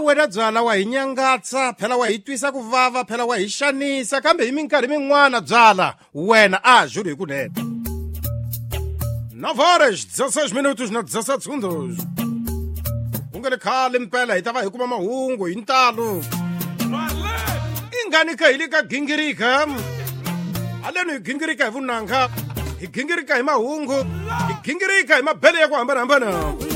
wena byala wa hi nyangatsa phela wa hi twisa ku vava phela wa hi xanisa kambe hi minkarhi min'wana byala wena a juri hi kunene 9 horas 16 minutos na 17 segundos ku nga ri khale mpela hi ta va hi kuma mahungu hi ntalo i ngani ka hi le ka gingirika haleni hi gingirika hi vunanga hi gingirika hi mahungu hi gingirika hi mabele ya ku hambanahambana